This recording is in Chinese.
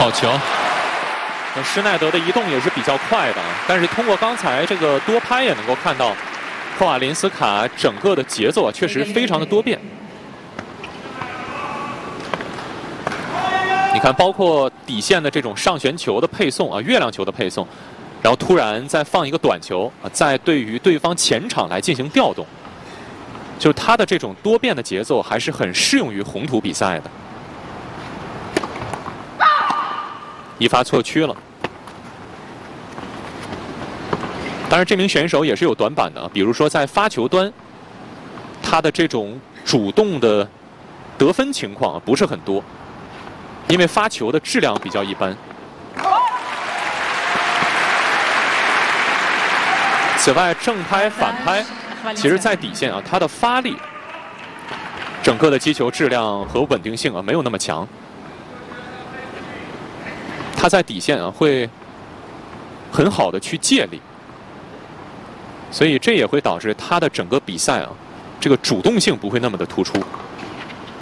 好球！ 那施耐德的移动也是比较快的，但是通过刚才这个多拍也能够看到，科瓦林斯卡整个的节奏啊确实非常的多变。你看，包括底线的这种上旋球的配送啊，月亮球的配送，然后突然再放一个短球啊，再对于对方前场来进行调动，就是他的这种多变的节奏还是很适用于红土比赛的。一发错区了。当然，这名选手也是有短板的，比如说在发球端，他的这种主动的得分情况不是很多，因为发球的质量比较一般。此外，正拍、反拍，其实在底线啊，他的发力，整个的击球质量和稳定性啊没有那么强。他在底线啊会很好的去借力，所以这也会导致他的整个比赛啊这个主动性不会那么的突出。